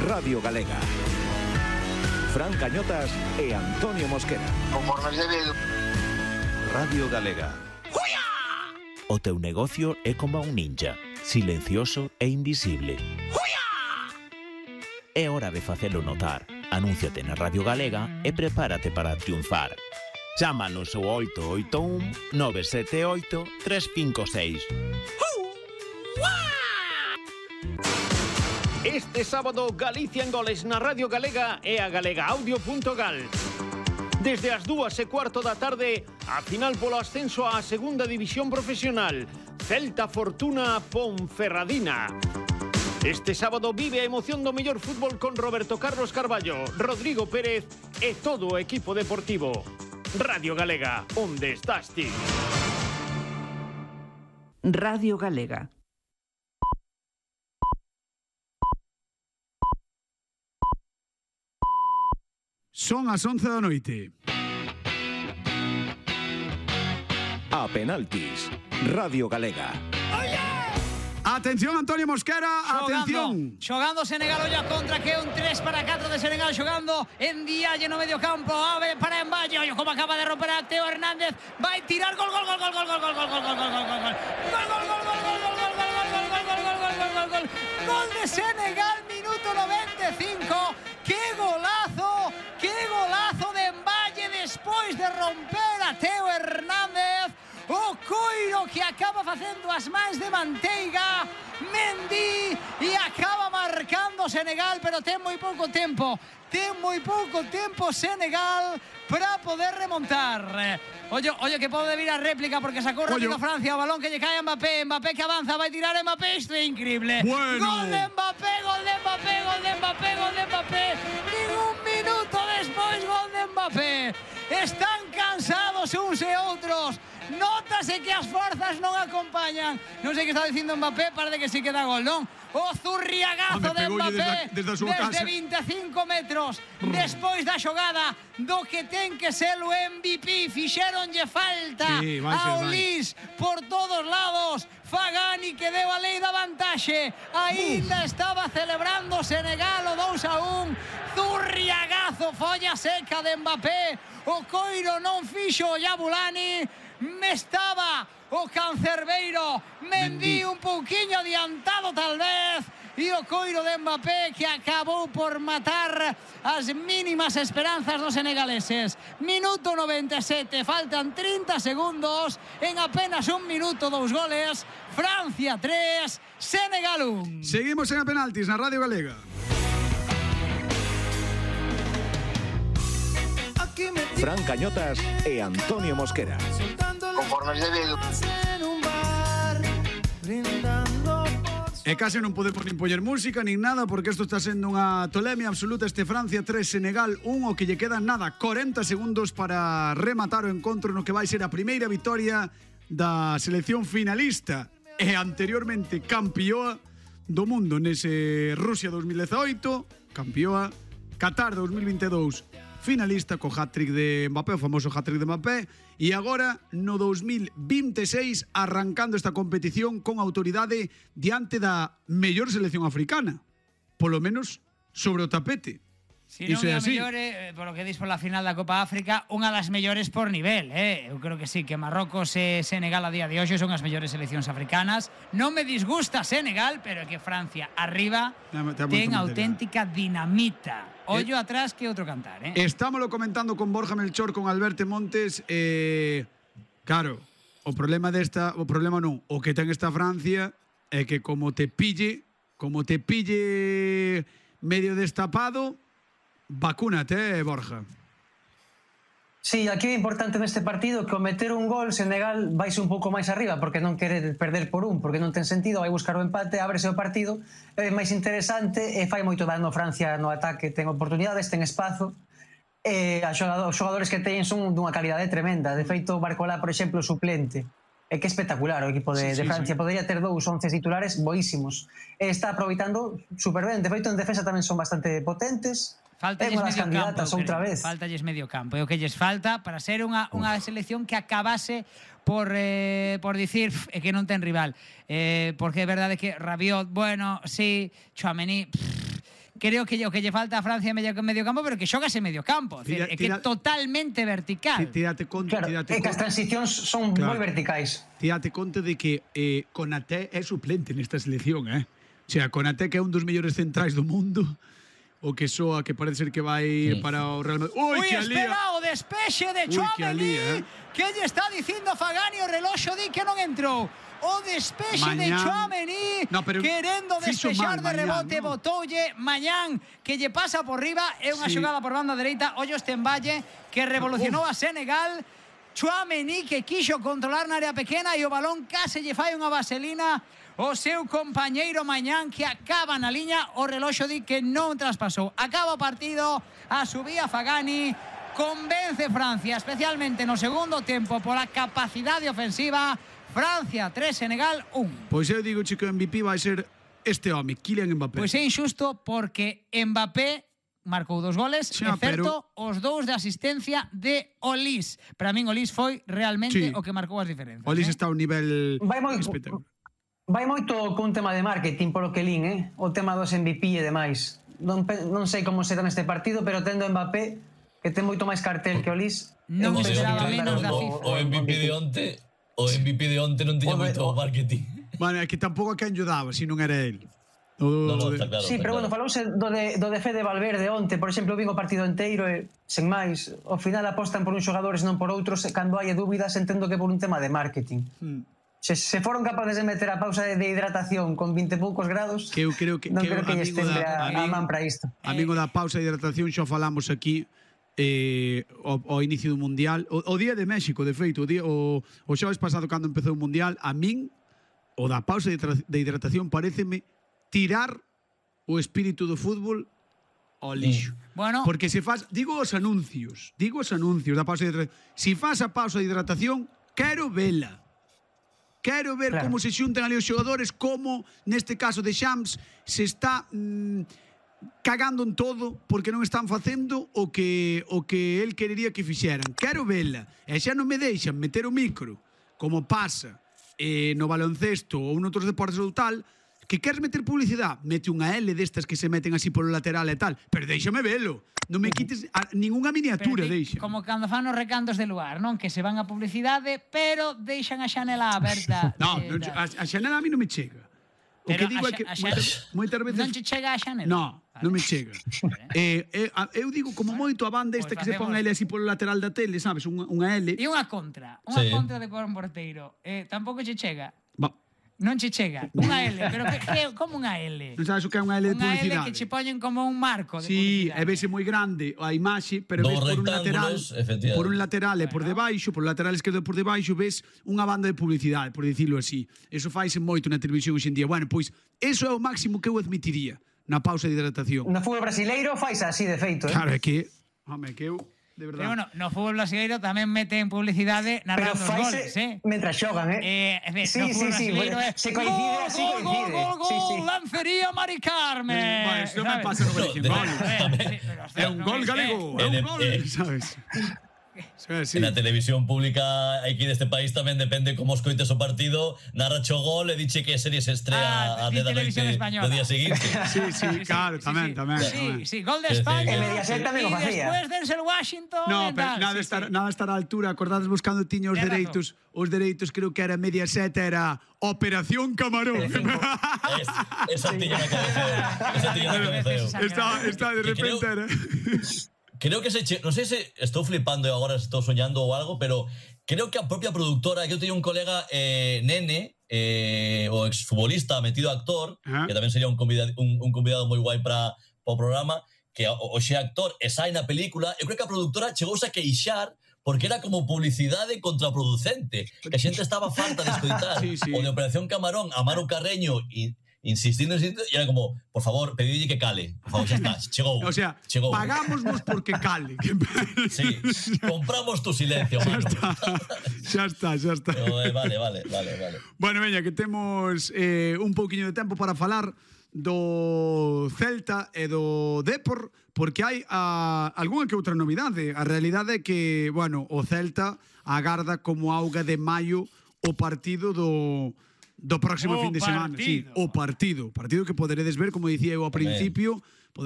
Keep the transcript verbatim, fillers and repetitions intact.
Radio Galega. Fran Cañotas e Antonio Mosquera. Conforme se ve. Radio Galega. O teu negocio é como un ninja, silencioso e invisible. É hora de facelo notar. Anúnciate na Radio Galega e prepárate para triunfar. Chámanos ao oito oito un nove sete oito tres cinco seis. Este sábado Galicia en goles na Radio Galega e a galega audio punto gal. Desde as dúas e cuarto da tarde, a final polo ascenso á segunda división profesional. Celta Fortuna Ponferradina. Este sábado vive a emoción do mellor fútbol con Roberto Carlos Carballo, Rodrigo Pérez e todo o equipo deportivo. Radio Galega, onde estás ti? Radio Galega. Son as once da noite. A penaltis, Radio Galega. Atención, Antonio Mosquera, atención. Xogando Senegal, olla contra, que un tres para catro de Senegal, xogando en Dialle no medio campo, Ave para Emballe, ollo como acaba de romper a Teo Hernández, vai tirar, gol, gol, gol, gol, gol, gol, gol, gol, gol, gol, gol, gol, gol, gol, gol de Senegal, minuto noventa e cinco, que golazo, que golazo de Emballe despois de romper a Teo Hernández. O coiro que acaba facendo as mans de manteiga, Mendy, e acaba marcando Senegal, pero ten moi pouco tempo, ten moi pouco tempo Senegal para poder remontar. Oye, oye que pode vir a réplica porque sacou rápido Francia, o balón que lle cae a Mbappé, Mbappé que avanza, vai tirar Mbappé, isto é increíble. Bueno. Gol de Mbappé, gol de Mbappé, gol de Mbappé, gol de Mbappé, ningún minuto despois gol de Mbappé. Están cansados uns e outros. Nótase que as forzas non acompañan. Non sei que está dicindo Mbappé, parece que sí que dá gol, non? O zurriagazo de Mbappé desde, desde, desde vinte e cinco metros despois da xogada do que ten que ser o M V P. Fixeronlle falta sí, ao Lis por todos lados. Fagani que deu a lei da vantaxe. Ainda estaba celebrando Senegal o dous a un. Zurriagazo, folla seca de Mbappé. O coiro non fixo o Yabulani. Me estaba o cancerbeiro Mendy un pouquiño adiantado tal vez, e o coiro de Mbappé que acabou por matar as mínimas esperanzas dos senegaleses. Minuto noventa e sete, faltan trinta segundos, en apenas un minuto dous goles. Francia tres, Senegal un. Seguimos en a penaltis na Radio Galega. Fran Cañotas e Antonio Mosquera. Conforme se ve. E case non podemos nin poñer música nin nada porque isto está sendo unha tolemia absoluta. Este Francia tres, Senegal un, o que lle quedan nada, corenta segundos para rematar o encontro no que vai ser a primeira vitoria da selección finalista e anteriormente campeoa do mundo nese Rusia dos mil dezaoito, campeoa, Qatar dos mil vinte e dous, finalista co hat-trick de Mbappé, o famoso hat-trick de Mbappé, e agora no dos mil vinte e seis arrancando esta competición con autoridade diante da mellor selección africana, polo menos sobre o tapete. Si non é a mellor, eh, polo que dis pola final da Copa África, unha das mellores por nivel, eh? Eu creo que sí, que Marrocos e Senegal a día de hoxe son as mellores seleccións africanas. Non me disgusta Senegal, pero é que Francia arriba ten auténtica dinamita. Ollo eh, atrás que outro cantar, eh? Estámoslo comentando con Borja Melchor, con Alberto Montes, eh, claro, o problema desta, o problema non, o que ten esta Francia é que como te pille, como te pille medio destapado, vacúnate, Borja. Sí, aquí é importante neste partido que ao meter un gol Senegal vaise un pouco máis arriba porque non quere perder por un, porque non ten sentido, vai buscar o empate, ábrese o partido, é máis interesante e fai moito dano Francia no ataque, ten oportunidades, ten espazo e os xogadores que teñen son dunha calidade tremenda. De feito, Barcola, por exemplo, suplente, é que é espectacular o equipo de, sí, sí, de Francia, sí. Podería ter dous once titulares boísimos e está aproveitando super ben. De feito, en defensa tamén son bastante potentes. Faltalles medio campo, outra vez. Faltalles medio campo, é o que lles falta para ser unha, unha selección que acabase por eh, por dicir é que non ten rival, eh, porque é verdade que Rabiot, bueno, sí, Tchouaméni, creo que o que lle falta a Francia é medio, medio campo, pero que xogase medio campo. É, Tira- é que tira- totalmente vertical. Ti- Tírate conta, Claro, tírate é que as conta. transicións son Claro. moi verticais. Tírate conta de que eh, Konaté é suplente nesta selección, eh? O sea, Konaté que é un dos mellores centrais do mundo, o que soa que parece ser que vai Sí. para o Real Madrid. Ui, Ui, que alía! espera o despexe de Ui, que Tchouaméni. alía, eh. Que lle está dicindo Fagani, o reloxo di que non entrou. O despexe de Mañán- Tchouaméni, No, pero querendo fixo despexar mal de Mañán, rebote, ¿no? botoulle Mañán, que lle pasa por riba, é unha Sí. xogada por banda dereita, ollo Stenvalle, que revolucionou a Senegal. Tchouaméni que quixo controlar na área pequena e o balón case lle fai unha vaselina o seu compañeiro Mañán, que acaba na liña. O reloxo di que non traspasou. Acaba o partido, a subía Fagani, convence Francia, especialmente no segundo tempo, pola capacidade ofensiva. Francia tres, Senegal un. Pois eu digo, chico, M V P vai ser este home, Kylian Mbappé. Pois é injusto porque Mbappé marcou dos goles, Xa, é certo, pero- os dous de asistencia de Olís. Para min Olís foi realmente Sí. o que marcou as diferenzas. Olis eh? está a un nivel Vai moi- espectacular. Vai moito cun tema de marketing, polo que lin, eh? O tema dos M V P e demais. Non, pe- non sei como será neste partido, pero tendo Mbappé, que ten moito máis cartel que Olís... Non eu me penso que esperaba vai dar menos o- da o- FIFA. O M V P de onte, o M V P de onte non tiña O de- moito o- marketing. Bueno, é que tampouco a quen ayudaba, se non era él. O, No, no, de- está claro. Sí, está pero bueno, claro. falouse do de, do de Fede Valverde onte, por exemplo, vin o partido inteiro e, sen máis, ao final apostan por uns xogadores non por outros, e cando hai dúbidas entendo que por un tema de marketing. Hmm. Se, se foron capaces de meter a pausa de, de hidratación con vinte e poucos grados, Que eu creo que- non que eu, creo que lle amigo estende da- a, a amigo- man para isto. Amigo da pausa de hidratación, xa falamos aquí eh, ao, ao inicio do Mundial. O, o día de México, de feito, o, día, o, o xoves pasado cando empezou o Mundial, a min, o da pausa de, hidra- de hidratación pareceme tirar o espírito do fútbol ao lixo. Bueno, Porque se faz, digo os anuncios, digo os anuncios da pausa de hidratación. Si faz a pausa de hidratación, quero vela. Quero ver Claro. como se xuntan ali os xogadores, como neste caso de Shams se está mm, cagando en todo porque non están facendo o que o que el querería que fixeran. Quero vela. E xa non me deixan meter o micro, como pasa eh, no baloncesto ou noutros deportes ou tal, que queres meter publicidade, mete unha L destas que se meten así polo lateral e tal, pero déixame velo. Non me quites a, ningunha miniatura, pero ti- deixa. como cando fan os recantos de lugar, non? Que se van a publicidade, pero deixan a xanela aberta. No, de- non, da- a, a xanela a mí non me chega. O Pero que digo a é que xa- a moitas, xa- moitas veces... Non che chega a xanela? No, Vale. non me chega. eh, eh, a- eu digo como moito a banda esta Pois que se pon facemos- L así polo lateral da tele, sabes? Unha, unha L. E unha contra, unha Sí. contra de por un porteiro. Eh, tampouco che chega. Va, Non che chega. Unha L, pero que, que, como unha L? non sabes o que é unha L de Unha L publicidade? que che poñen como un marco de Sí, publicidade. e vese moi grande a imaxe, pero Dos ves por un lateral, rectángulos, efectivamente. por un lateral e por debaixo, por o lateral esquerdo e por debaixo, ves unha banda de publicidade, por dicirlo así. Eso faise moito na televisión hoxe en día. Bueno, pois, eso é o máximo que eu admitiría na pausa de hidratación. No fútbol brasileiro fais así de feito, eh? Claro, é que, home, que eu, de verdade. Pero bueno, no fútbol brasileiro tamén meten publicidade Pero narrando os faise goles, eh? mentras xogan, eh? Eh, é decir, sí, no sí, fútbol sí, brasileiro bueno, é se coincide, gol, así gol, coincide. Gol, gol, Sí, gol, sí. Lancería Mari Carmen. Eh, bueno, eso me ¿sabes? pasa no Origen, No, vale. Eh, pero, É un no gol me- galego, é En un el- gol, eh. sabes? Sí, sí. En la televisión pública aquí deste país tamén depende como escoites o partido, narra cho gol e diche que serie se estrea Ah, a di de da Televisión noite Española. do día seguinte. Sí, sí, claro, tamén, tamén. Sí, tamén. sí, gol de Es decir, España. que- E Mediaset tamén o y facía. después Denzel Washington. No, e pero tal, nada sí, estar, sí. nada estar á altura. Acordades buscando tiña os Tens dereitos, os dereitos creo que era Mediaset, era Operación Camarón. Es, esa tiña na cabeza. Esa tiña na cabeza. eu. está, está de Que creo- repente era. Creo que se che... non sei se estou flipando e agora estou soñando ou algo, pero creo que a propia productora, que eu teño un colega eh, nene, eh, o exfutbolista metido actor, Ajá. que tamén sería un convidado, un, un convidado moi guai para o programa, que o, o xe actor e sai na película, eu creo que a productora chegouse a queixar porque era como publicidade contraproducente, que a xente estaba farta de escoitar Sí, sí. o de Operación Camarón a Manu Carreño e insistindo, insistindo, e era como, por favor, pedidlle que cale. Por favor, xa está, chegou. O sea, chegou. pagámosvos porque cale. Sí, compramos tu silencio, mano. Xa está, xa está. Pero, eh, vale, vale, vale, vale. Bueno, veña, que temos eh, un pouquiño de tempo para falar do Celta e do Depor, porque hai a, algunha que outra novidade. A realidade é que, bueno, o Celta agarda como auga de maio o partido do do próximo O fin de semana. Sí, partido. o partido. Partido que poderedes ver, como dicía eu ao Tamén. principio,